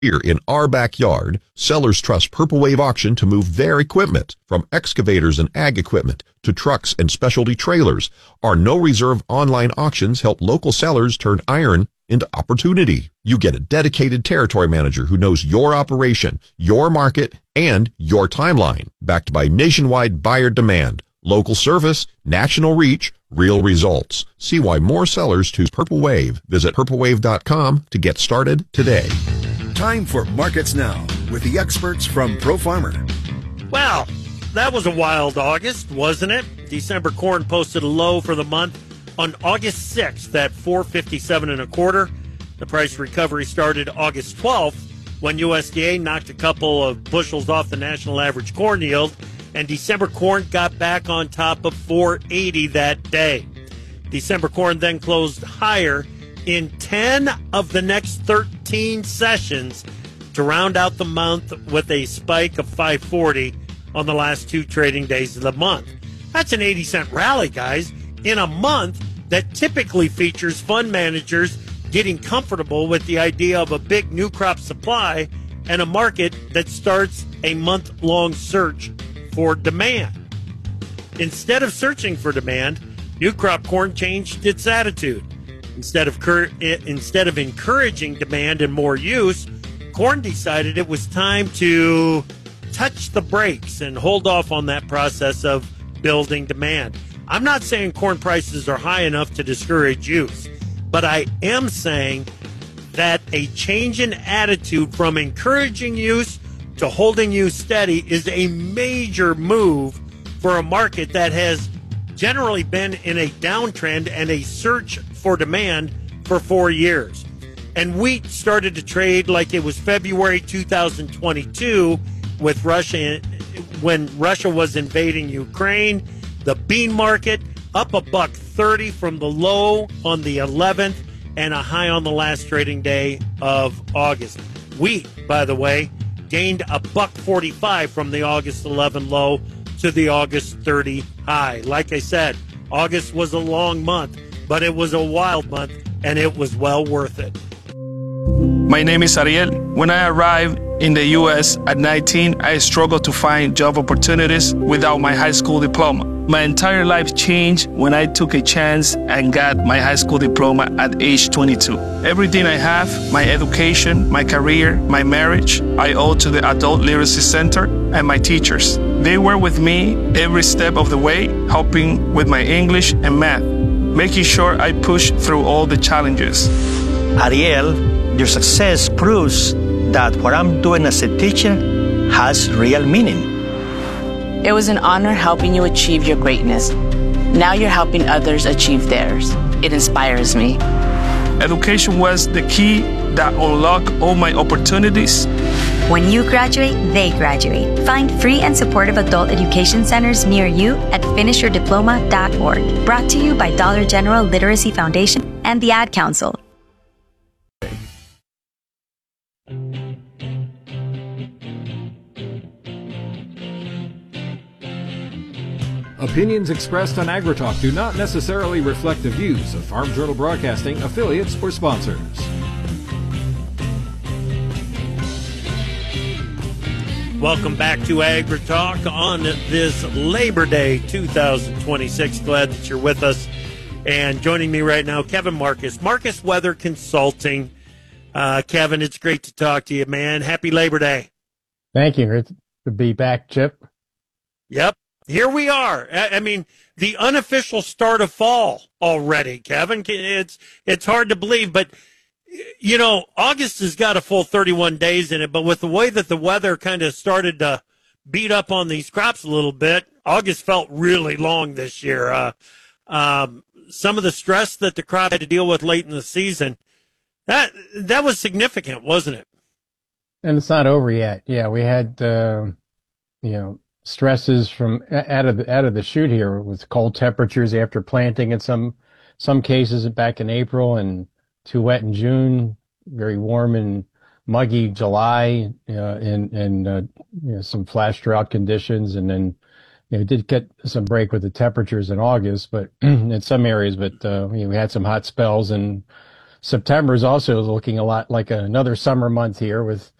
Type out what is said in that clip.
Here in our backyard, sellers trust Purple Wave Auction to move their equipment, from excavators and ag equipment to trucks and specialty trailers. Our no-reserve online auctions help local sellers turn iron into opportunity. You get a dedicated territory manager who knows your operation, your market, and your timeline, backed by nationwide buyer demand, local service, national reach, real results. See why more sellers choose Purple Wave. Visit purplewave.com to get started today. Time for Markets Now with the experts from Pro Farmer. Well, that was a wild August, wasn't it? December corn posted a low for the month on August 6th at $4.5725. The price recovery started August 12th when USDA knocked a couple of bushels off the national average corn yield, and December corn got back on top of $4.80 that day. December corn then closed higher in 10 of the next 13 sessions to round out the month with a spike of $5.40 on the last two trading days of the month. That's an 80-cent rally, guys, in a month that typically features fund managers getting comfortable with the idea of a big new crop supply and a market that starts a month-long search for demand. Instead of searching for demand, new crop corn changed its attitude. Instead of encouraging demand and more use, corn decided it was time to touch the brakes and hold off on that process of building demand. I'm not saying corn prices are high enough to discourage use, but I am saying that a change in attitude from encouraging use to holding use steady is a major move for a market that has generally been in a downtrend and a search for demand for 4 years. And wheat started to trade like it was February 2022 with Russia, when Russia was invading Ukraine. The bean market up $1.30 from the low on the 11th and a high on the last trading day of August. Wheat, by the way, gained $1.45 from the August 11 low to the August 30 high. Like I said, August was a long month, but it was a wild month, and it was well worth it. My name is Ariel. When I arrived in the U.S. at 19, I struggled to find job opportunities without my high school diploma. My entire life changed when I took a chance and got my high school diploma at age 22. Everything I have, my education, my career, my marriage, I owe to the Adult Literacy Center and my teachers. They were with me every step of the way, helping with my English and math, making sure I push through all the challenges. Ariel, your success proves that what I'm doing as a teacher has real meaning. It was an honor helping you achieve your greatness. Now you're helping others achieve theirs. It inspires me. Education was the key that unlocked all my opportunities. When you graduate, they graduate. Find free and supportive adult education centers near you at finishyourdiploma.org. Brought to you by Dollar General Literacy Foundation and the Ad Council. Opinions expressed on AgriTalk do not necessarily reflect the views of Farm Journal Broadcasting, affiliates, or sponsors. Welcome back to AgriTalk on this Labor Day 2026. Glad that you're with us. And joining me right now, Kevin Marcus, Marcus Weather Consulting. Kevin, it's great to talk to you, man. Happy Labor Day. Thank you. Good to be back, Chip. Yep. Here we are. I mean, the unofficial start of fall already, Kevin. It's hard to believe, but, you know, August has got a full 31 days in it, but with the way that the weather kind of started to beat up on these crops a little bit, August felt really long this year. Some of the stress that the crop had to deal with late in the season, that was significant, wasn't it? And it's not over yet. Yeah, we had, stresses from out of the chute here with cold temperatures after planting in some cases back in April, and too wet in June, very warm and muggy July, and some flash drought conditions, and then did get some break with the temperatures in August, but in some areas, but we had some hot spells and September is also looking a lot like another summer month here with